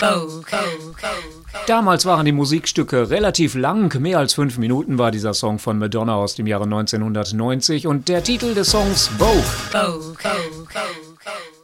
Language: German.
Damals waren die Musikstücke relativ lang, mehr als 5 Minuten war dieser Song von Madonna aus dem Jahre 1990 und der Titel des Songs Vogue.